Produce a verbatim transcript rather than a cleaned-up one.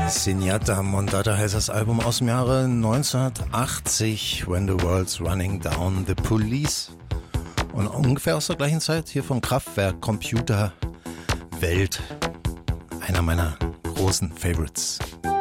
Zenyatta Mondatta heißt das Album aus dem Jahre neunzehnhundertachtzig, When the World's Running Down the Police. Und ungefähr aus der gleichen Zeit hier von Kraftwerk Computer Welt, einer meiner großen Favorites.